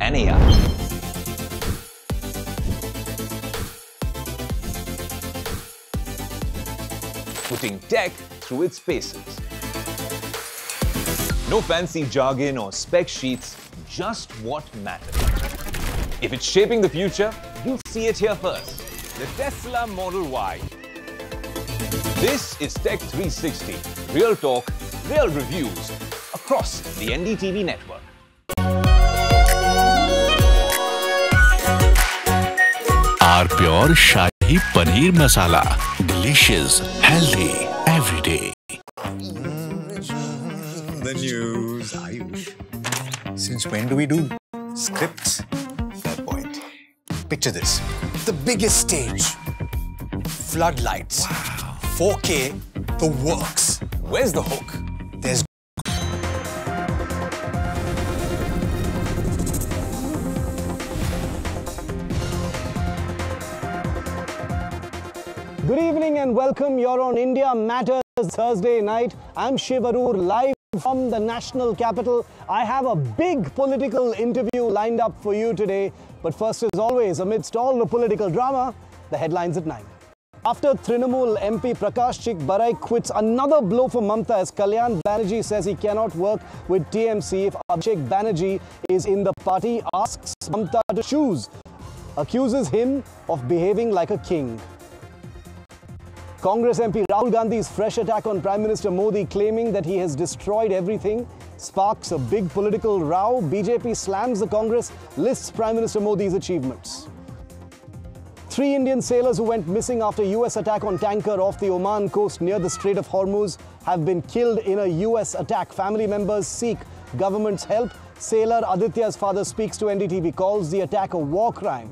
and AI. Putting tech through its paces. No fancy jargon or spec sheets, just what matters. If it's shaping the future, you'll see it here first. The Tesla Model Y. This is Tech 360. Real talk, real reviews across the NDTV network. Our Pure Shahi Paneer Masala. Delicious, healthy, every day. The news, Ayush. Since when do we do scripts? Fair point. Picture this. The biggest stage. Floodlights. Wow. 4K, the works. Where's the hook? There's Good evening and welcome. You're on India Matters Thursday night. I'm Shiv Arur, live from the national capital. I have a big political interview lined up for you today. But first, as always, amidst all the political drama, the headlines at 9. After Trinamool MP Prakashchik Baraik quits, another blow for Mamta as Kalyan Banerjee says he cannot work with TMC if Abhishek Banerjee is in the party, asks Mamta to choose, accuses him of behaving like a king. Congress MP Rahul Gandhi's fresh attack on Prime Minister Modi, claiming that he has destroyed everything, sparks a big political row. BJP slams the Congress, lists Prime Minister Modi's achievements. 3 Indian sailors who went missing after US attack on tanker off the Oman coast near the Strait of Hormuz have been killed in a US attack. Family members seek government's help. Sailor Aditya's father speaks to NDTV, calls the attack a war crime.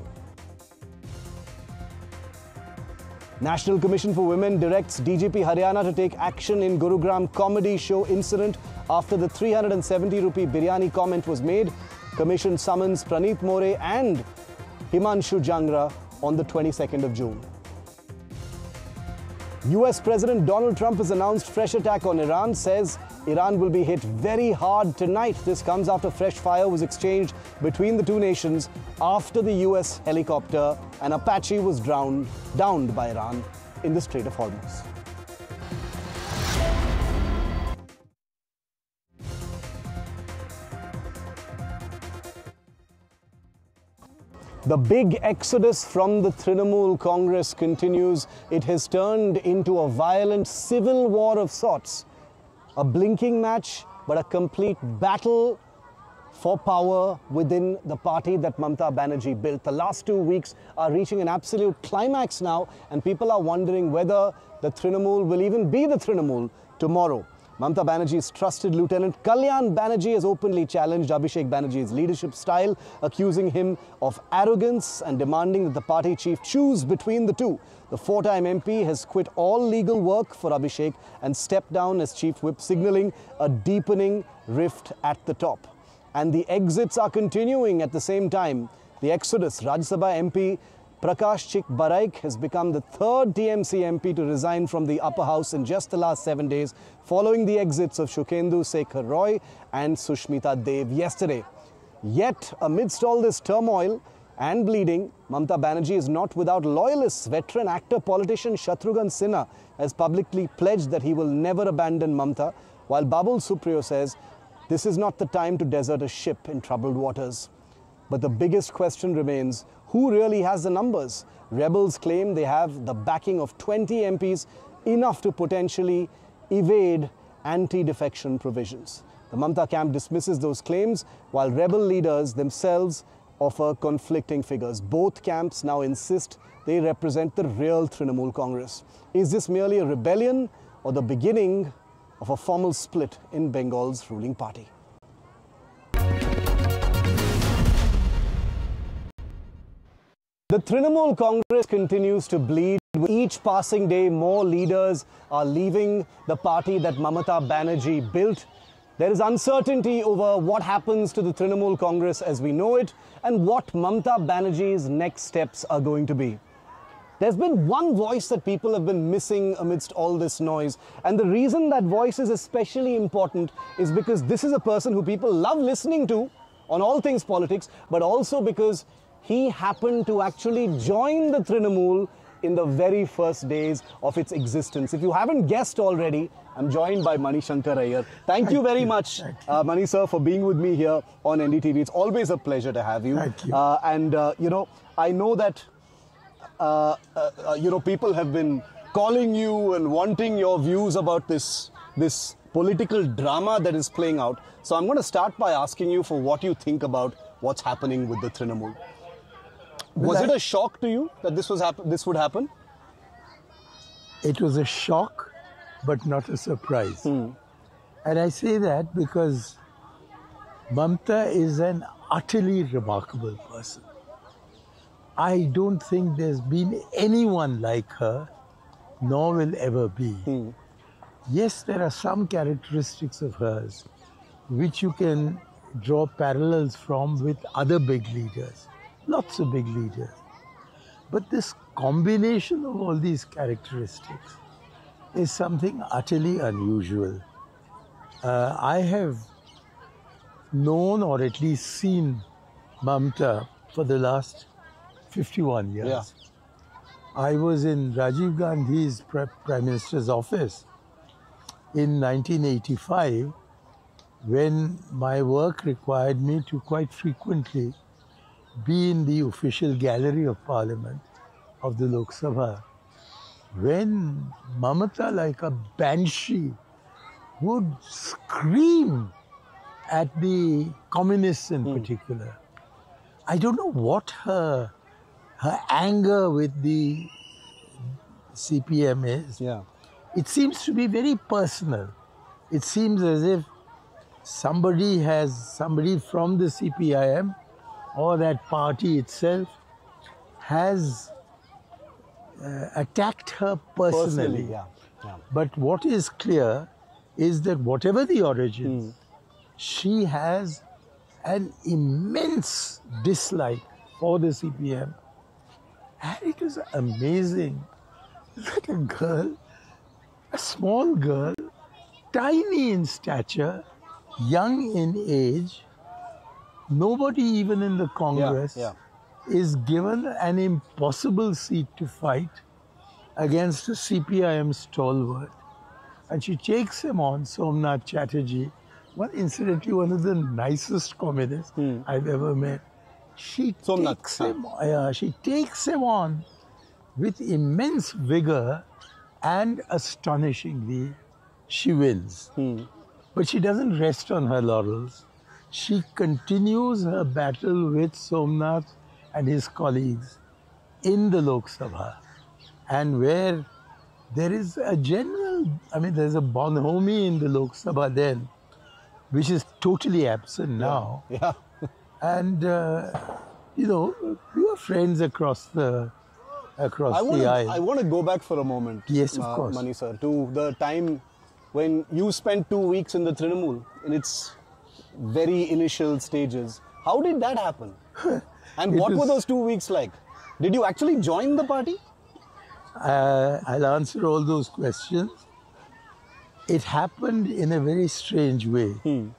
National Commission for Women directs DGP Haryana to take action in Gurugram comedy show incident after the 370 rupee biryani comment was made. Commission summons Praneeth More and Himanshu Jangra on the 22nd of June. US President Donald Trump has announced fresh attack on Iran, says Iran will be hit very hard tonight. This comes after fresh fire was exchanged between the two nations after the US helicopter, an Apache, was downed by Iran in the Strait of Hormuz. The big exodus from the Trinamool Congress continues. It has turned into a violent civil war of sorts. A blinking match, but a complete battle for power within the party that Mamta Banerjee built. The last 2 weeks are reaching an absolute climax now, and people are wondering whether the Trinamool will even be the Trinamool tomorrow. Mamta Banerjee's trusted lieutenant Kalyan Banerjee has openly challenged Abhishek Banerjee's leadership style, accusing him of arrogance and demanding that the party chief choose between the two. The 4-time MP has quit all legal work for Abhishek and stepped down as chief whip, signaling a deepening rift at the top. And the exits are continuing at the same time. The exodus. Rajya Sabha MP Prakashchik Baraik has become the 3rd TMC MP to resign from the upper house in just the last 7 days, following the exits of Shukendu Sekhar Roy and Sushmita Dev yesterday. Yet, amidst all this turmoil and bleeding, Mamta Banerjee is not without loyalists. Veteran actor politician Shatrughan Sinha has publicly pledged that he will never abandon Mamta, while Babul Supriyo says this is not the time to desert a ship in troubled waters. But the biggest question remains, who really has the numbers? Rebels claim they have the backing of 20 MPs, enough to potentially evade anti-defection provisions. The Mamta camp dismisses those claims, while rebel leaders themselves offer conflicting figures. Both camps now insist they represent the real Trinamool Congress. Is this merely a rebellion or the beginning of a formal split in Bengal's ruling party? The Trinamool Congress continues to bleed. With each passing day, more leaders are leaving the party that Mamata Banerjee built. There is uncertainty over what happens to the Trinamool Congress as we know it and what Mamata Banerjee's next steps are going to be. There's been one voice that people have been missing amidst all this noise. And the reason that voice is especially important is because this is a person who people love listening to, on all things politics, but also because he happened to actually join the Trinamool in the very first days of its existence. If you haven't guessed already, I'm joined by Mani Shankar Iyer. Thank you very much, Mani sir, for being with me here on NDTV. It's always a pleasure to have you. Thank you. You know, I know that you know, people have been calling you and wanting your views about this political drama that is playing out. So I'm going to start by asking you for what you think about what's happening with the Trinamool. Was it a shock to you that this would happen? It was a shock, but not a surprise. And I say that because Mamta is an utterly remarkable person. I don't think there's been anyone like her, nor will ever be. Yes, there are some characteristics of hers which you can draw parallels from with other big leaders, lots of big leaders. But this combination of all these characteristics is something utterly unusual. I have known, or at least seen, Mamta for the last 51 years. Yeah. I was in Rajiv Gandhi's Prime Minister's office in 1985 when my work required me to quite frequently be in the official gallery of Parliament of the Lok Sabha, when Mamata, like a banshee, would scream at the communists in particular. I don't know what her anger with the CPM is. Yeah. It seems to be very personal. It seems as if somebody from the CPIM or that party itself has attacked her personally. Yeah. But what is clear is that whatever the origin, she has an immense dislike for the CPM. And it was amazing that a girl, a small girl, tiny in stature, young in age, nobody even in the Congress is given an impossible seat to fight against a CPIM stalwart. And she takes him on, Somnath Chatterjee, incidentally one of the nicest communists I've ever met. She takes him on with immense vigor, and astonishingly, she wins. But she doesn't rest on her laurels. She continues her battle with Somnath and his colleagues in the Lok Sabha. And where there is a general, there's a bonhomie in the Lok Sabha then, which is totally absent now. Yeah. And, we were friends across the aisle. I want to go back for a moment, yes, of course, Mani sir, to the time when you spent 2 weeks in the Trinamool in its very initial stages. How did that happen? And what were those 2 weeks like? Did you actually join the party? I'll answer all those questions. It happened in a very strange way.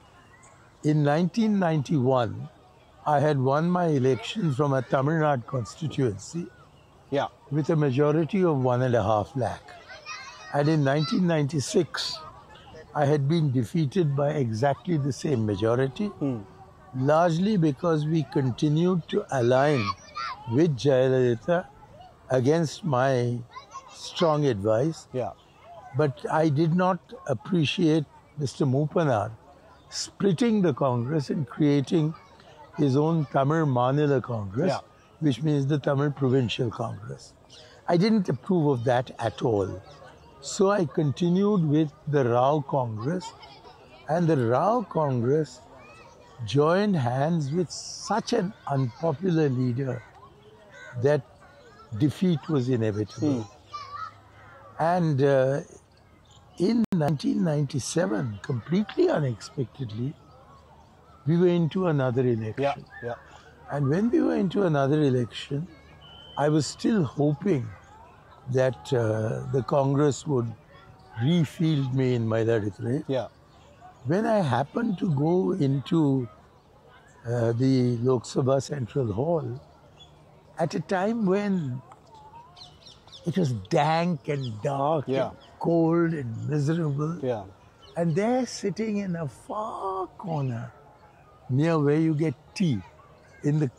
In 1991, I had won my election from a Tamil Nadu constituency with a majority of 1.5 lakh. And in 1996, I had been defeated by exactly the same majority, largely because we continued to align with Jayalalitha against my strong advice. Yeah. But I did not appreciate Mr. Moopanar splitting the Congress and creating his own Tamil Manila Congress, which means the Tamil Provincial Congress. I didn't approve of that at all. So I continued with the Rao Congress, and the Rao Congress joined hands with such an unpopular leader that defeat was inevitable. And in 1997, completely unexpectedly, we were into another election. And when we were into another election, I was still hoping that the Congress would refield me in Mailaduthurai. When I happened to go into the Lok Sabha Central Hall at a time when it was dank and dark and cold and miserable. Yeah. And they're sitting in a far corner near where you get tea, in the